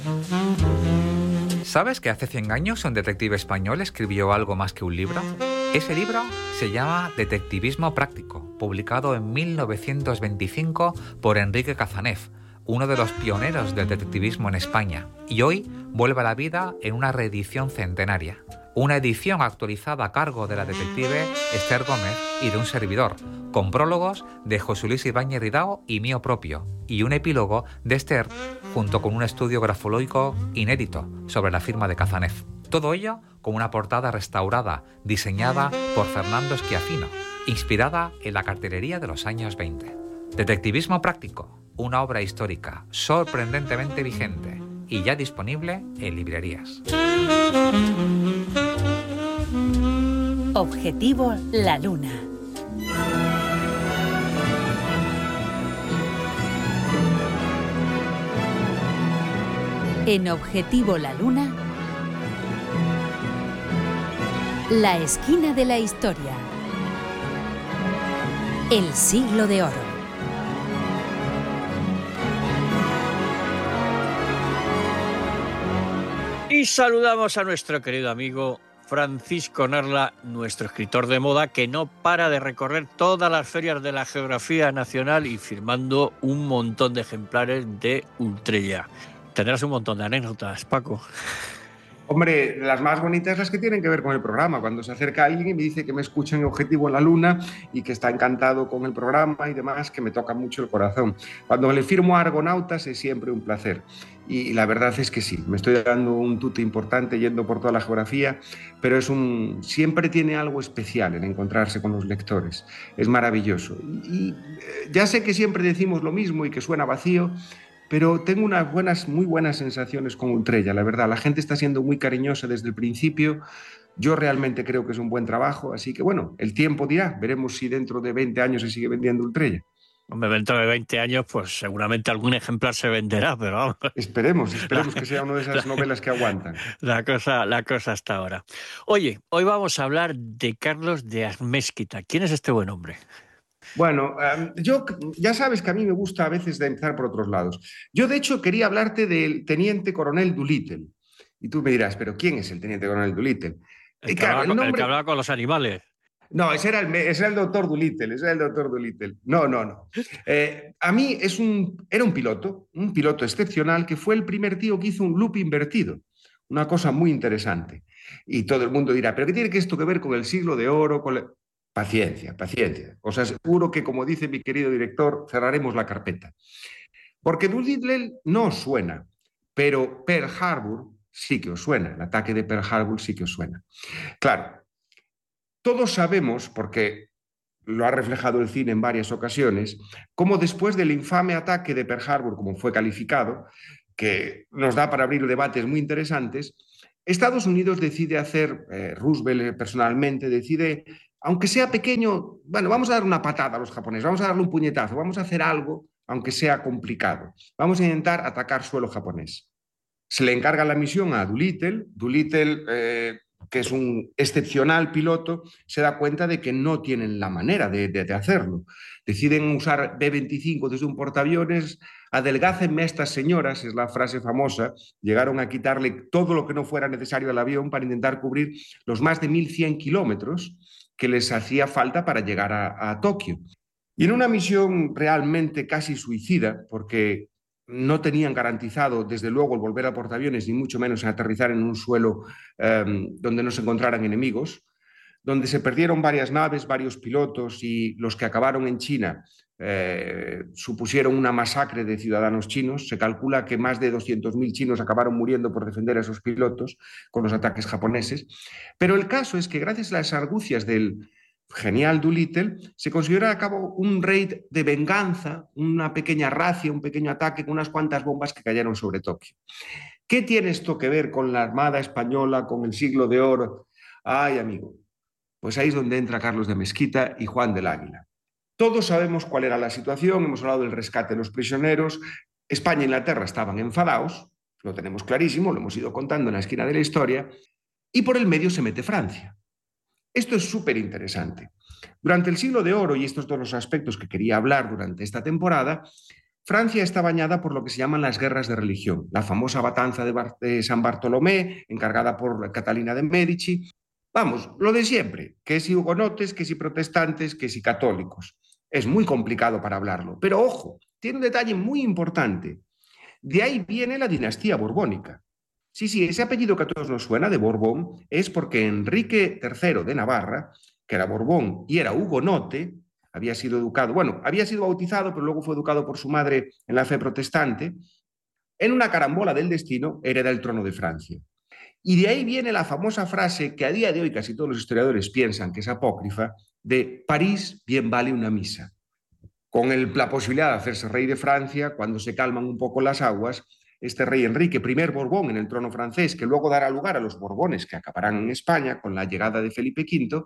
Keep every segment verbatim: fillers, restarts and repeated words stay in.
¿Sabes que hace cien años un detective español escribió algo más que un libro? Ese libro se llama Detectivismo Práctico, publicado en mil novecientos veinticinco por Enrique Cazanev, uno de los pioneros del detectivismo en España, y hoy vuelve a la vida en una reedición centenaria. Una edición actualizada a cargo de la detective Esther Gómez y de un servidor, con prólogos de José Luis Ibáñez Ridao y mío propio, y un epílogo de Esther junto con un estudio grafológico inédito sobre la firma de Cazanev. Todo ello con una portada restaurada, diseñada por Fernando Schiaffino, inspirada en la cartelería de los años veinte. Detectivismo Práctico, una obra histórica sorprendentemente vigente y ya disponible en librerías. Objetivo La Luna. En Objetivo La Luna, la esquina de la historia. El siglo de oro. Y saludamos a nuestro querido amigo Francisco Narla, nuestro escritor de moda, que no para de recorrer todas las ferias de la geografía nacional y firmando un montón de ejemplares de Ultrella. Tendrás un montón de anécdotas, Paco. Hombre, las más bonitas las que tienen que ver con el programa. Cuando se acerca alguien y me dice que me escucha en Objetivo en la Luna y que está encantado con el programa y demás, que me toca mucho el corazón. Cuando le firmo a Argonautas es siempre un placer. Y la verdad es que sí, me estoy dando un tute importante yendo por toda la geografía, pero es un, siempre tiene algo especial en encontrarse con los lectores. Es maravilloso. Y ya sé que siempre decimos lo mismo y que suena vacío, pero tengo unas buenas, muy buenas sensaciones con Ultrella, la verdad. La gente está siendo muy cariñosa desde el principio. Yo realmente creo que es un buen trabajo, así que bueno, el tiempo dirá. Veremos si dentro de veinte años se sigue vendiendo Ultrella. Hombre, dentro de veinte años, pues seguramente algún ejemplar se venderá, pero vamos. Esperemos, esperemos que sea una de esas novelas que aguantan. La cosa, la cosa hasta ahora. Oye, hoy vamos a hablar de Carlos de Amezquita. ¿Quién es este buen hombre? Bueno, um, yo ya sabes que a mí me gusta a veces de empezar por otros lados. Yo, de hecho, quería hablarte del teniente coronel Doolittle. Y tú me dirás, ¿pero quién es el teniente coronel Doolittle? El, que claro, el, nombre... el que hablaba con los animales. No, ese era el, ese era el doctor Doolittle, ese era el doctor Doolittle. No, no, no. Eh, a mí es un, era un piloto, un piloto excepcional que fue el primer tío que hizo un loop invertido. Una cosa muy interesante. Y todo el mundo dirá, ¿pero qué tiene esto que ver con el siglo de oro? Con la... Paciencia, paciencia. Os aseguro que, como dice mi querido director, cerraremos la carpeta. Porque Doolittle no os suena, pero Pearl Harbor sí que os suena. El ataque de Pearl Harbor sí que os suena. Claro, todos sabemos, porque lo ha reflejado el cine en varias ocasiones, cómo después del infame ataque de Pearl Harbor, como fue calificado, que nos da para abrir debates muy interesantes, Estados Unidos decide hacer, eh, Roosevelt personalmente decide, aunque sea pequeño, bueno, vamos a dar una patada a los japoneses, vamos a darle un puñetazo, vamos a hacer algo, aunque sea complicado. Vamos a intentar atacar suelo japonés. Se le encarga la misión a Doolittle. Doolittle, eh, que es un excepcional piloto, se da cuenta de que no tienen la manera de, de, de hacerlo. Deciden usar B veinticinco desde un portaaviones. Adelgácenme a estas señoras, es la frase famosa. Llegaron a quitarle todo lo que no fuera necesario al avión para intentar cubrir los más de mil cien kilómetros que les hacía falta para llegar a, a Tokio. Y en una misión realmente casi suicida, porque no tenían garantizado, desde luego, el volver a portaaviones, ni mucho menos aterrizar en un suelo eh, donde no se encontraran enemigos, donde se perdieron varias naves, varios pilotos, y los que acabaron en China eh, supusieron una masacre de ciudadanos chinos. Se calcula que más de doscientos mil chinos acabaron muriendo por defender a esos pilotos con los ataques japoneses. Pero el caso es que, gracias a las argucias del genial Doolittle, se consiguió a cabo un raid de venganza, una pequeña racia, un pequeño ataque con unas cuantas bombas que cayeron sobre Tokio. ¿Qué tiene esto que ver con la Armada Española, con el siglo de oro? Ay, amigo, pues ahí es donde entra Carlos de Amezquita y Juan del Águila. Todos sabemos cuál era la situación, hemos hablado del rescate de los prisioneros. España e Inglaterra estaban enfadados, lo tenemos clarísimo, lo hemos ido contando en la esquina de la historia, y por el medio se mete Francia. Esto es súper interesante. Durante el siglo de oro, y estos son los aspectos que quería hablar durante esta temporada, Francia está bañada por lo que se llaman las guerras de religión, la famosa matanza de, Bar de San Bartolomé, encargada por Catalina de Médici. Vamos, lo de siempre, que si hugonotes, que si protestantes, que si católicos. Es muy complicado para hablarlo, pero ojo, tiene un detalle muy importante. De ahí viene la dinastía borbónica. Sí, sí, ese apellido que a todos nos suena de Borbón es porque Enrique tercero de Navarra, que era Borbón y era hugonote, había sido educado, bueno, había sido bautizado, pero luego fue educado por su madre en la fe protestante, en una carambola del destino hereda el trono de Francia. Y de ahí viene la famosa frase que a día de hoy casi todos los historiadores piensan que es apócrifa, de París bien vale una misa. Con el, la posibilidad de hacerse rey de Francia, cuando se calman un poco las aguas, este rey Enrique primer Borbón en el trono francés, que luego dará lugar a los Borbones que acabarán en España con la llegada de Felipe quinto,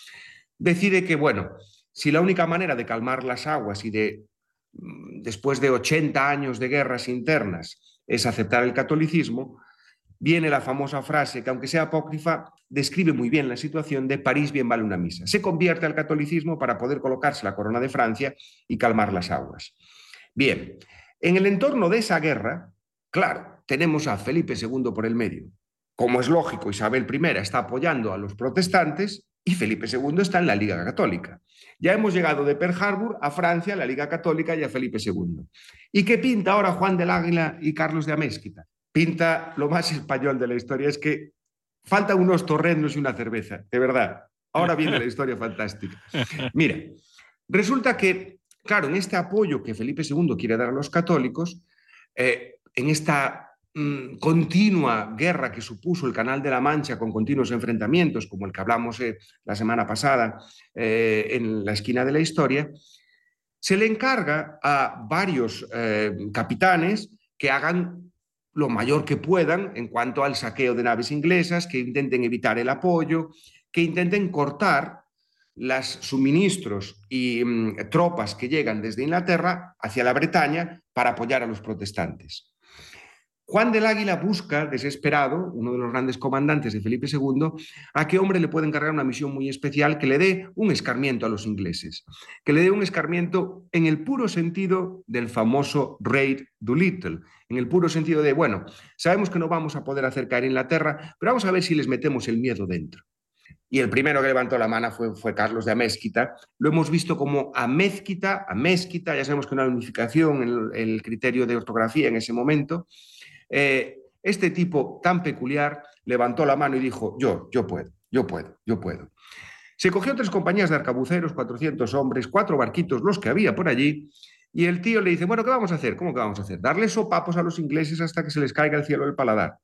decide que, bueno, si la única manera de calmar las aguas y de, después de ochenta años de guerras internas, es aceptar el catolicismo, viene la famosa frase que, aunque sea apócrifa, describe muy bien la situación de París bien vale una misa. Se convierte al catolicismo para poder colocarse la corona de Francia y calmar las aguas. Bien, en el entorno de esa guerra, claro, tenemos a Felipe segundo por el medio. Como es lógico, Isabel primera está apoyando a los protestantes y Felipe segundo está en la Liga Católica. Ya hemos llegado de Pearl Harbor a Francia, a la Liga Católica y a Felipe segundo. ¿Y qué pinta ahora Juan del Águila y Carlos de Amézquita? Pinta lo más español de la historia, es que faltan unos torrendos y una cerveza, de verdad. Ahora viene la historia fantástica. Mira, resulta que, claro, en este apoyo que Felipe segundo quiere dar a los católicos, eh, en esta mmm, continua guerra que supuso el Canal de la Mancha con continuos enfrentamientos, como el que hablamos eh, la semana pasada eh, en la esquina de la historia, se le encarga a varios eh, capitanes que hagan lo mayor que puedan en cuanto al saqueo de naves inglesas, que intenten evitar el apoyo, que intenten cortar los suministros y mmm, tropas que llegan desde Inglaterra hacia la Bretaña para apoyar a los protestantes. Juan del Águila busca, desesperado, uno de los grandes comandantes de Felipe segundo, a qué hombre le puede encargar una misión muy especial que le dé un escarmiento a los ingleses, que le dé un escarmiento en el puro sentido del famoso Raid Doolittle, en el puro sentido de, bueno, sabemos que no vamos a poder hacer caer Inglaterra, pero vamos a ver si les metemos el miedo dentro. Y el primero que levantó la mano fue, fue Carlos de Amézquita. Lo hemos visto como Amézquita, Amézquita, ya sabemos que una unificación, el, el criterio de ortografía en ese momento. Eh, este tipo tan peculiar levantó la mano y dijo, yo, yo puedo, yo puedo, yo puedo. Se cogió tres compañías de arcabuceros, cuatrocientos hombres, cuatro barquitos, los que había por allí, y el tío le dice, bueno, ¿qué vamos a hacer? ¿Cómo que vamos a hacer? Darles sopapos a los ingleses hasta que se les caiga el cielo del paladar.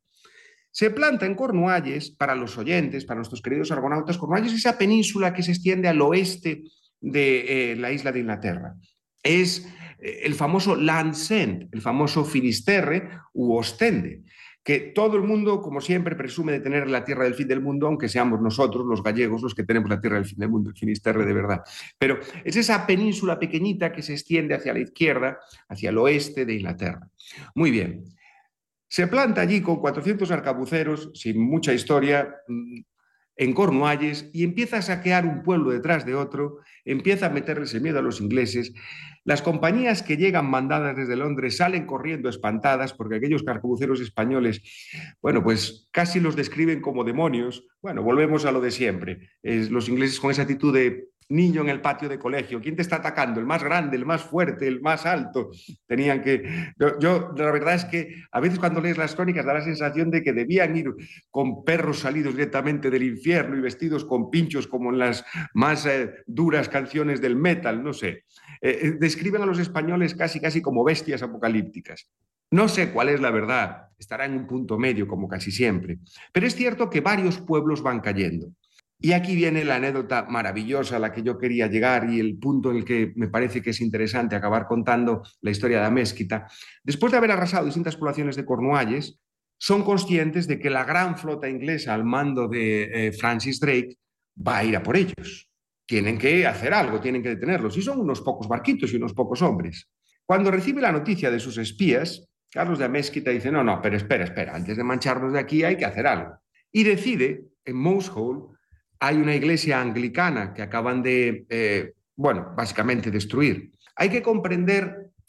Se planta en Cornualles, para los oyentes, para nuestros queridos argonautas, Cornualles es esa península que se extiende al oeste de eh, la isla de Inglaterra. Es el famoso Land's End, el famoso Finisterre u Ostende, que todo el mundo, como siempre, presume de tener la tierra del fin del mundo, aunque seamos nosotros, los gallegos, los que tenemos la tierra del fin del mundo, el Finisterre de verdad. Pero es esa península pequeñita que se extiende hacia la izquierda, hacia el oeste de Inglaterra. Muy bien. Se planta allí con cuatrocientos arcabuceros, sin mucha historia, en Cornualles, y empieza a saquear un pueblo detrás de otro, empieza a meterles el miedo a los ingleses. Las compañías que llegan mandadas desde Londres salen corriendo espantadas porque aquellos arcabuceros españoles, bueno, pues casi los describen como demonios. Bueno, volvemos a lo de siempre. Es, los ingleses con esa actitud de niño en el patio de colegio. ¿Quién te está atacando? ¿El más grande, el más fuerte, el más alto? Tenían que... Yo, yo, la verdad es que a veces cuando lees las crónicas da la sensación de que debían ir con perros salidos directamente del infierno y vestidos con pinchos como en las más eh, duras canciones del metal, no sé. Eh, describen a los españoles casi, casi como bestias apocalípticas. No sé cuál es la verdad, estará en un punto medio como casi siempre, pero es cierto que varios pueblos van cayendo. Y aquí viene la anécdota maravillosa a la que yo quería llegar y el punto en el que me parece que es interesante acabar contando la historia de Amézquita. Después de haber arrasado distintas poblaciones de Cornualles, son conscientes de que la gran flota inglesa al mando de eh, Francis Drake va a ir a por ellos. Tienen que hacer algo, tienen que detenerlos. Y son unos pocos barquitos y unos pocos hombres. Cuando recibe la noticia de sus espías, Carlos de Amézquita dice, no, no, pero espera, espera, antes de mancharnos de aquí hay que hacer algo. Y decide, en Mousehole, hay una iglesia anglicana que acaban de, eh, bueno, básicamente destruir. Hay que comprender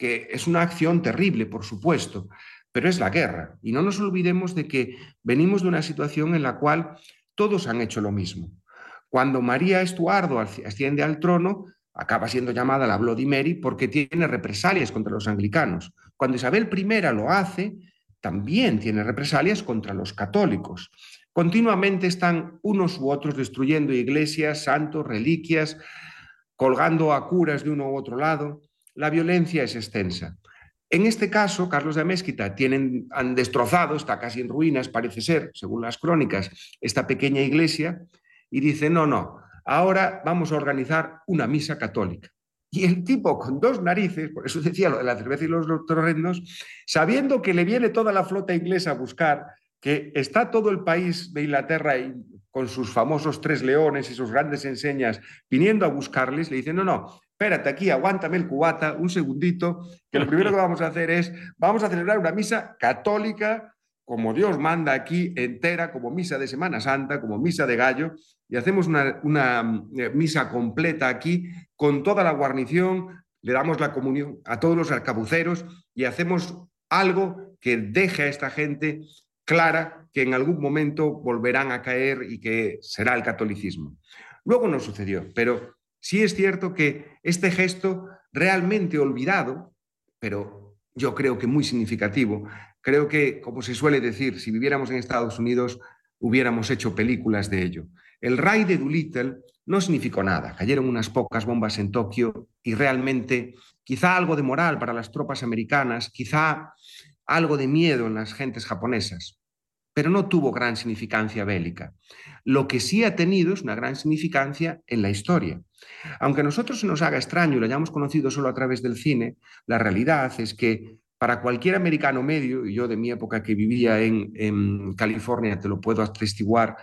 que es una acción terrible, por supuesto, pero es la guerra. Y no nos olvidemos de que venimos de una situación en la cual todos han hecho lo mismo. Cuando María Estuardo asciende al trono, acaba siendo llamada la Bloody Mary porque tiene represalias contra los anglicanos. Cuando Isabel primera lo hace, también tiene represalias contra los católicos. Continuamente están unos u otros destruyendo iglesias, santos, reliquias, colgando a curas de uno u otro lado. La violencia es extensa. En este caso, Carlos de Amézquita tienen, han destrozado, está casi en ruinas, parece ser, según las crónicas, esta pequeña iglesia, y dice, no, no, ahora vamos a organizar una misa católica. Y el tipo con dos narices, por eso decía lo de la cerveza y los torrendos, sabiendo que le viene toda la flota inglesa a buscar, que está todo el país de Inglaterra con sus famosos tres leones y sus grandes enseñas viniendo a buscarles, le dice, no, no, espérate aquí, aguántame el cubata un segundito, que lo primero que vamos a hacer es, vamos a celebrar una misa católica, como Dios manda aquí, entera, como misa de Semana Santa, como misa de gallo, y hacemos una, una misa completa aquí, con toda la guarnición, le damos la comunión a todos los arcabuceros y hacemos algo que deje a esta gente clara que en algún momento volverán a caer y que será el catolicismo. Luego no sucedió, pero sí es cierto que este gesto realmente olvidado, pero yo creo que muy significativo, creo que, como se suele decir, si viviéramos en Estados Unidos, hubiéramos hecho películas de ello. El raid de Doolittle no significó nada. Cayeron unas pocas bombas en Tokio y realmente quizá algo de moral para las tropas americanas, quizá algo de miedo en las gentes japonesas, pero no tuvo gran significancia bélica. Lo que sí ha tenido es una gran significancia en la historia. Aunque a nosotros se nos haga extraño y lo hayamos conocido solo a través del cine, la realidad es que para cualquier americano medio, y yo de mi época que vivía en, en California te lo puedo atestiguar,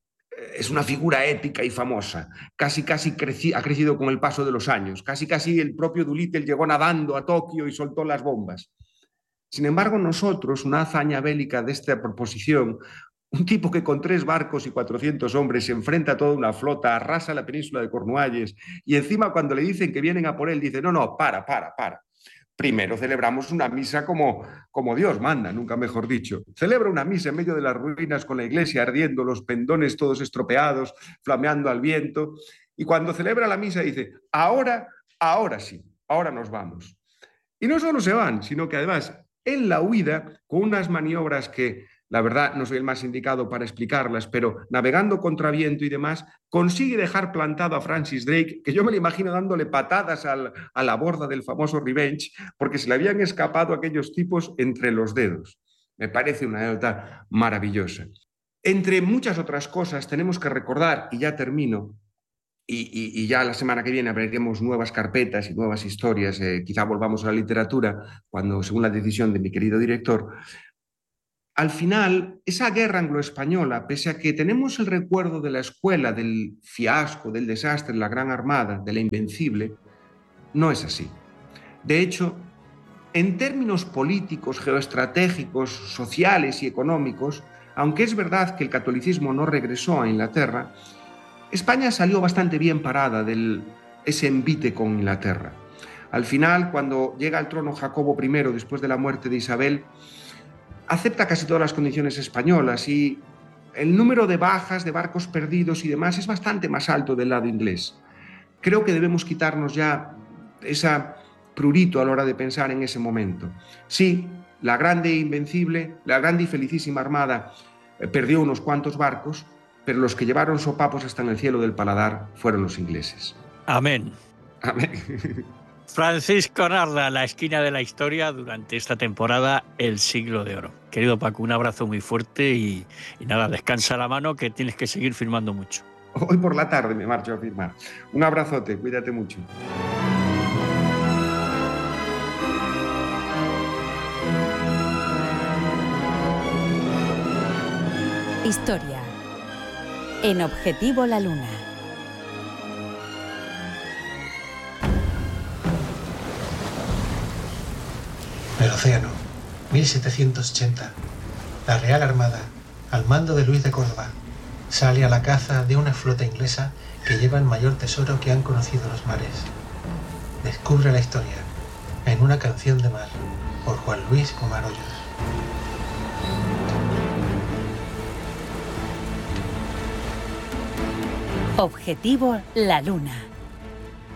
es una figura épica y famosa. Casi, casi creci- ha crecido con el paso de los años. Casi, casi el propio Doolittle llegó nadando a Tokio y soltó las bombas. Sin embargo, nosotros, una hazaña bélica de esta proposición, un tipo que con tres barcos y cuatrocientos hombres se enfrenta a toda una flota, arrasa la península de Cornualles y encima cuando le dicen que vienen a por él, dice, no, no, para, para, para. Primero celebramos una misa como, como Dios manda, nunca mejor dicho. Celebra una misa en medio de las ruinas con la iglesia ardiendo, los pendones todos estropeados, flameando al viento. Y cuando celebra la misa dice, ahora, ahora sí, ahora nos vamos. Y no solo se van, sino que además en la huida, con unas maniobras que, la verdad, no soy el más indicado para explicarlas, pero navegando contra viento y demás, consigue dejar plantado a Francis Drake, que yo me lo imagino dándole patadas al, a la borda del famoso Revenge, porque se le habían escapado aquellos tipos entre los dedos. Me parece una anécdota maravillosa. Entre muchas otras cosas, tenemos que recordar, y ya termino, Y, y, y ya la semana que viene abriremos nuevas carpetas y nuevas historias, eh, quizá volvamos a la literatura, cuando, según la decisión de mi querido director, al final, esa guerra anglo-española, pese a que tenemos el recuerdo de la escuela, del fiasco, del desastre, de la Gran Armada, de la Invencible, no es así. De hecho, en términos políticos, geoestratégicos, sociales y económicos, aunque es verdad que el catolicismo no regresó a Inglaterra, España salió bastante bien parada de ese envite con Inglaterra. Al final, cuando llega al trono Jacobo primero, después de la muerte de Isabel, acepta casi todas las condiciones españolas y el número de bajas, de barcos perdidos y demás es bastante más alto del lado inglés. Creo que debemos quitarnos ya esa prurito a la hora de pensar en ese momento. Sí, la grande e invencible, la grande y felicísima Armada eh, perdió unos cuantos barcos, pero los que llevaron sopapos hasta en el cielo del paladar fueron los ingleses. Amén. Amén. Francisco Narla, la esquina de la historia durante esta temporada, El Siglo de Oro. Querido Paco, un abrazo muy fuerte y, y nada, descansa la mano que tienes que seguir firmando mucho. Hoy por la tarde me marcho a firmar. Un abrazote, cuídate mucho. Historia. En Objetivo La Luna. El océano, mil setecientos ochenta. La Real Armada, al mando de Luis de Córdoba, sale a la caza de una flota inglesa que lleva el mayor tesoro que han conocido los mares. Descubre la historia en una canción de mar, por Juan Luis Pomar Hoyos. Objetivo La Luna.